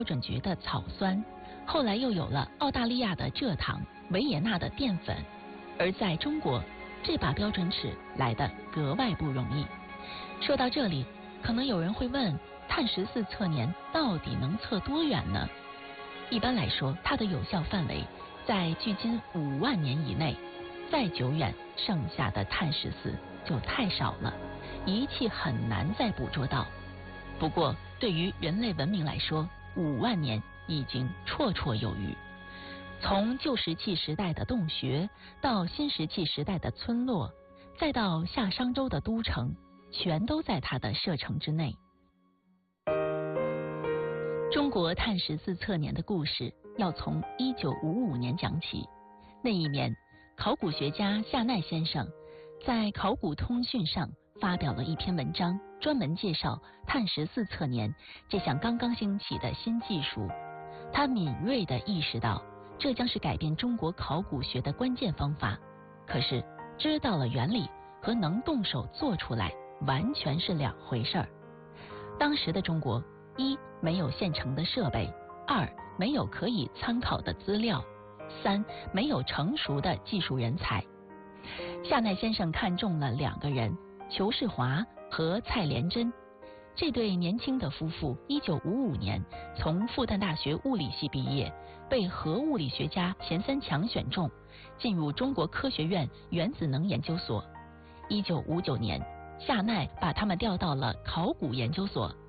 准局的草酸，后来又有了澳大利亚的蔗糖、维也纳的淀粉，而在中国，这把标准尺来得格外不容易。说到这里，可能有人会问，碳14测年到底能测多远呢？一般来说，它的有效范围在距今5万年以内，再久远，剩下的碳14就太少了，仪器很难再捕捉到。不过，对于人类文明来说，5万年已经绰绰有余。从旧石器时代的洞穴，到新石器时代的村落，再到夏商周的都城，全都在它的射程之内。中国碳14测年的故事要从1955年讲起。那一年，考古学家夏奈先生在《考古通讯》上发表了一篇文章，专门介绍碳14测年这项刚刚兴起的新技术。他敏锐地意识到，这将是改变中国考古学的关键方法。可是，知道了原理和能动手做出来完全是两回事儿。当时的中国，一没有现成的设备，二没有可以参考的资料，三没有成熟的技术人才。夏奈先生看中了2个人，裘世华和蔡连珍。这对年轻的夫妇1955年从复旦大学物理系毕业，被核物理学家钱三强选中，进入中国科学院原子能研究所。1959年，夏奈把他们调到了考古研究所，